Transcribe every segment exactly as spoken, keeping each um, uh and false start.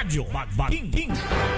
Radyo Magbating.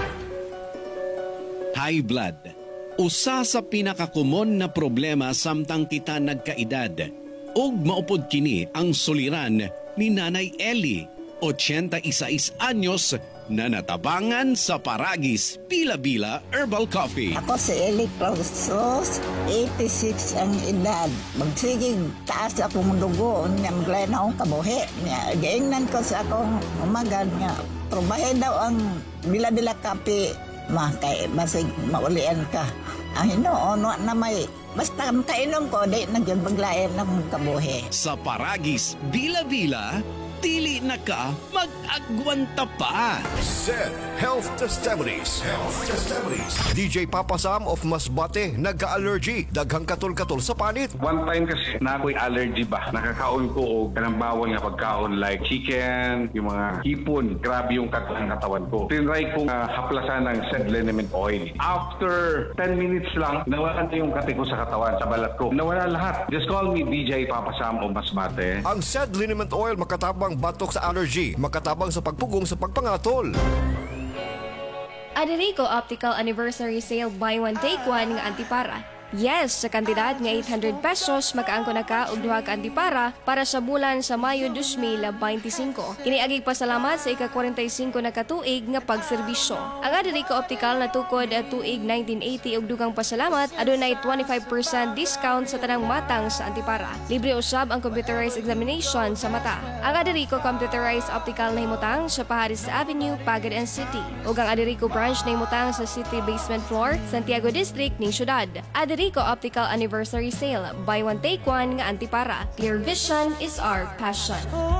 High blood. Usa sa pinakakumon na problema samtang kita nagkaedad. Og maupod kini ang suliran ni Nanay Ellie, eighty-six anyos, na natabangan sa Paragis Bila-Bila Herbal Coffee. Ako si Eli Clausos, eighty-six ang edad. Magsigig taas akong dugo, niya maglay na akong kabuhi. Gaingnan ko sa akong umagad nga, probahe daw ang Bila-Bila Coffee, ma, kay basig maulian ka. Ang hinoon, na may, basta kainom ko, di nagyan paglayan ng kabuhi. Sa Paragis Bila-Bila, dili na ka mag-agwanta pa. Said Health Testimonies. Health Testimonies. D J Papa Sam of Masbate, nagka-allergy. Daghang katol-katol sa panit. One time kasi na ako'y allergy ba? Nakakaon ko o kanang bawal nga pagkaon like chicken, yung mga hipon. Grabe yung katawan katawan ko. Tinry kong uh, haplasan ng said liniment oil. After ten minutes lang, nawalan na yung kati ko sa katawan, sa balat ko. Nawala lahat. Just call me D J Papa Sam of Masbate. Ang said liniment oil makatabang batok sa allergy, makatabang sa pagpugong sa pagpangatol. Aderico Optical Anniversary Sale Buy One Take One nga antipara. Yes, sa kantidad nga eight hundred pesos, makaangko na ka og duha ka antipara para sa bulan sa Mayo two thousand twenty-five. Kiniagig pasalamat sa ika-forty-five na katuig nga pagserbisyo. Ang Aderico Optical natukod at tuig nineteen eighty og dugang pasalamat, adunay twenty-five percent discount sa tanang matang sa antipara. Libre usab ang computerized examination sa mata. Ang Aderico Computerized Optical na himutang sa Paharis Avenue, Pagadan City. Ug ang Aderico branch na himutang sa City Basement Floor, Santiago District ning syudad. Aderico Rico Optical Anniversary Sale. Buy one, take one nga antipara. Clear vision is our passion.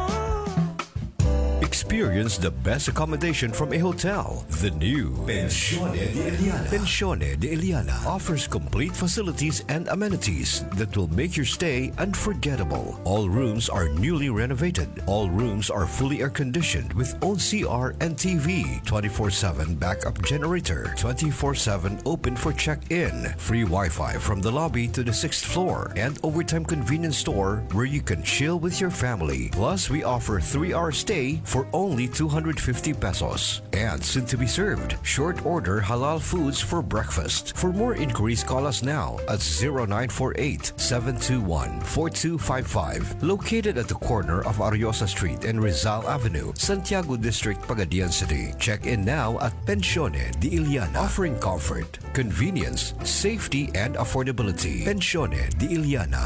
Experience the best accommodation from a hotel. The new Pensione de Eliana. Pensione de Eliana offers complete facilities and amenities that will make your stay unforgettable. All rooms are newly renovated. All rooms are fully air-conditioned with own C R and T V, twenty-four seven backup generator, twenty-four seven open for check-in, free Wi-Fi from the lobby to the sixth floor, and overtime convenience store where you can chill with your family. Plus, we offer three-hour stay for only two hundred fifty pesos. And soon to be served, short order halal foods for breakfast. For more inquiries, call us now at zero nine four eight, seven two one, four two five five. Located at the corner of Ariosa Street and Rizal Avenue, Santiago District, Pagadian City. Check in now at Pensione de Eliana, offering comfort, convenience, safety, and affordability. Pensione de Eliana.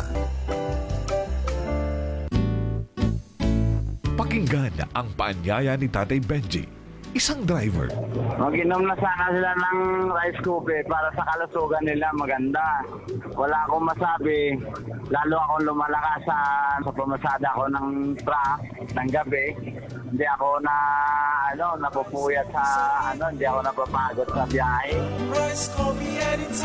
Pakinggan ang paanyaya ni Tatay Benji, isang driver. Mag-inom na sana sila ng rice coffee para sa kalusugan nila maganda. Wala akong masabi, lalo akong lumalakas sa, sa pumasada ko ng truck ng gabi. Hindi ako na ano napupuyat sa ano, hindi ako napapagod sa biyahe. Rice coffee anytime.